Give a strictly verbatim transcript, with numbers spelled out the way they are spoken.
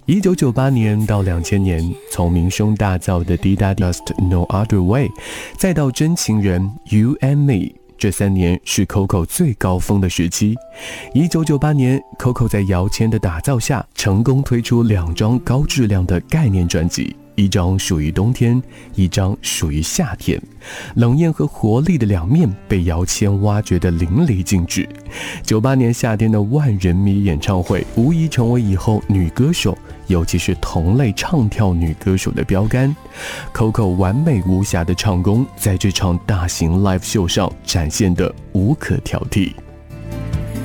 一九九八年到两千年，从名声大噪的《滴答 Just No Other Way》，再到《真情人》You and Me， 这三年是 Coco 最高峰的时期。一九九八年 ，Coco 在姚谦的打造下，成功推出两张高质量的概念专辑。一张属于冬天，一张属于夏天，冷艳和活力的两面被姚谦挖掘得淋漓尽致。九八年夏天的万人迷演唱会，无疑成为以后女歌手，尤其是同类唱跳女歌手的标杆。Coco 完美无瑕的唱功，在这场大型 live 秀上展现得无可挑剔。